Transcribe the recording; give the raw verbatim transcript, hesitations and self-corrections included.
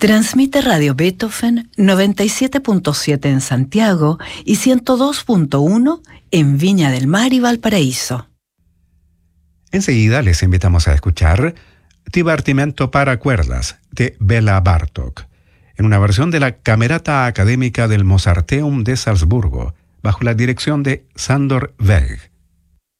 Transmite Radio Beethoven noventa y siete punto siete en Santiago y ciento dos punto uno en Viña del Mar y Valparaíso. Enseguida les invitamos a escuchar Divertimento para cuerdas de Bela Bartók, en una versión de la Camerata Académica del Mozarteum de Salzburgo, bajo la dirección de Sándor Weg.